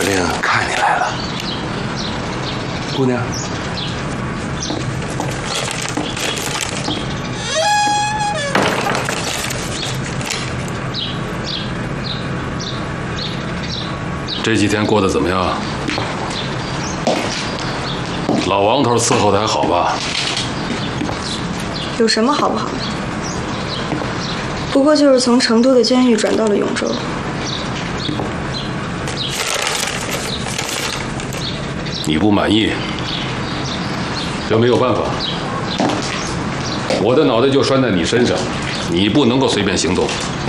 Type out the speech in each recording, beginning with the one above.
司令看你来了，姑娘。 这几天过得怎么样？老王头伺候的还好吧？ 有什么好不好的？不过就是从成都的监狱转到了永州。 你不满意？这没有办法，我的脑袋就拴在你身上，你不能够随便行动。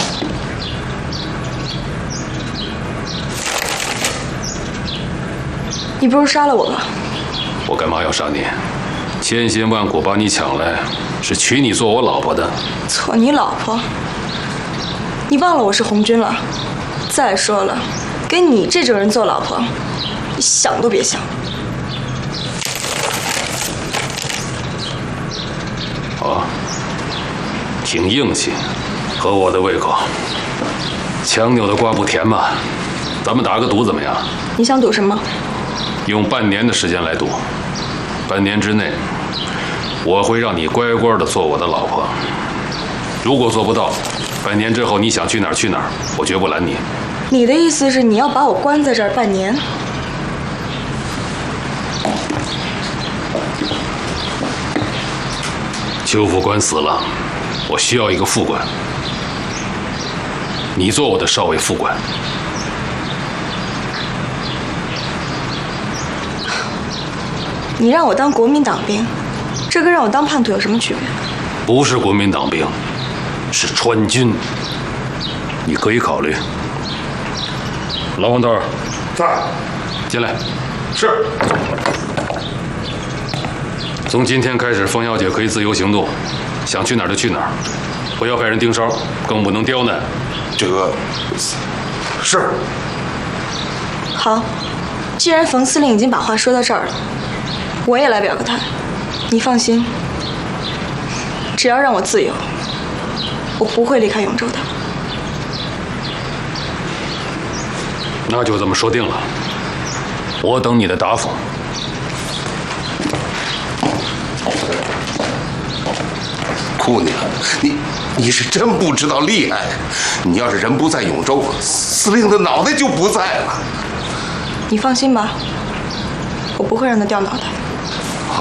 你不如杀了我吧。 我干嘛要杀你？千辛万苦把你抢来，是娶你做我老婆的。 做你老婆？你忘了我是红军了？再说了，给你这种人做老婆，你想都别想。 哦，挺硬气，合我的胃口。强扭的瓜不甜嘛，咱们打个赌怎么样？ 你想赌什么？ 用半年的时间来赌，半年之内，我会让你乖乖的做我的老婆。如果做不到，半年之后你想去哪儿去哪儿，我绝不拦你。 你的意思是你要把我关在这儿半年？ 邱副官死了，我需要一个副官，你做我的少尉副官。 你让我当国民党兵，这跟让我当叛徒有什么区别？ 不是国民党兵，是川军，你可以考虑。老王头， 在， 进来。 是。 从今天开始，冯小姐可以自由行动，想去哪儿就去哪儿，不要派人盯梢，更不能刁难。 这个是。 好，既然冯司令已经把话说到这儿了，我也来表个态。你放心，只要让我自由，我不会离开永州的。 那就这么说定了，我等你的答复。 姑娘，你是真不知道厉害。你要是人不在永州，司令的脑袋就不在了。 你放心吧，我不会让他掉脑袋。